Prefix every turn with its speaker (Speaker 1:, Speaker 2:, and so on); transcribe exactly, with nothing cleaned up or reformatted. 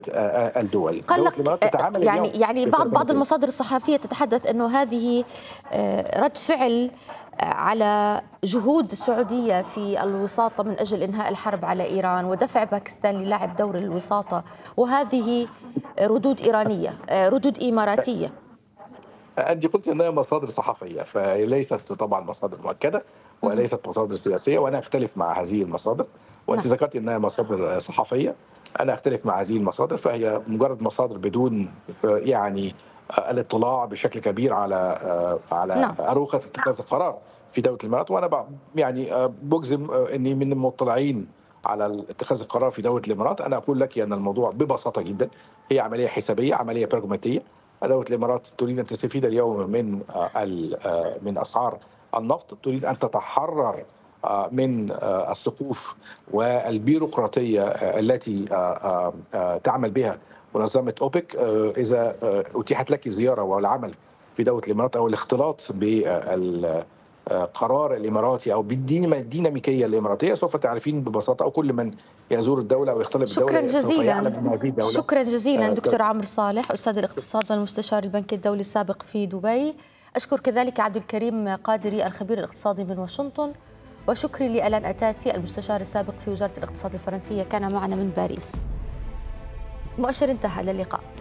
Speaker 1: الدول. دولة
Speaker 2: قلق
Speaker 1: الإمارات تتعامل
Speaker 2: يعني
Speaker 1: اليوم
Speaker 2: يعني بعض بعض
Speaker 1: ببراغماتية.
Speaker 2: المصادر الصحفية تتحدث أنه هذه رد فعل على جهود السعودية في الوساطة من أجل إنهاء الحرب على إيران ودفع باكستان للعب دور الوساطة، وهذه ردود إيرانية ردود إماراتية.
Speaker 1: أنتِ قلتِ أنها مصادر صحفية، فليست طبعًا مصادر مؤكدة
Speaker 2: اهم.
Speaker 1: وليست مصادر سياسية، وأنا أختلف مع هذه المصادر، وأنتِ
Speaker 2: نعم.
Speaker 1: ذكرتِ أنها مصادر صحفية، أنا أختلف مع هذه المصادر، فهي مجرد مصادر بدون يعني الاطلاع بشكل كبير على على
Speaker 2: نعم.
Speaker 1: أروقة اتخاذ القرار في دولة الإمارات، وأنا ب يعني باجزم إني من المطلعين على اتخاذ القرار في دولة الإمارات. أنا أقول لكِ أن الموضوع ببساطة جدًا هي عملية حسابية، عملية براغماتية. دولة الإمارات تريد أن تستفيد اليوم من ال من أسعار النفط، تريد أن تتحرر من السقوف والبيروقراطية التي تعمل بها منظمة أوبك. إذا أتيحت لكِ زيارة والعمل في دولة الإمارات أو الاختلاط بال قرار الإماراتي أو بالديناميكية الإماراتية سوف تعرفين ببساطة، أو كل من يزور الدولة أو يختلط
Speaker 2: شكرا
Speaker 1: بالدولة سوف يعلم
Speaker 2: جزيلا.
Speaker 1: أن هذه الدولة
Speaker 2: شكرا جزيلا دكتور عمرو صالح، أستاذ الاقتصاد والمستشار البنكي الدولي السابق في دبي. أشكر كذلك عبد الكريم قادري الخبير الاقتصادي من واشنطن، وشكري لألان أتاسي المستشار السابق في وزارة الاقتصاد الفرنسية كان معنا من باريس. مؤشر انتهى، للقاء.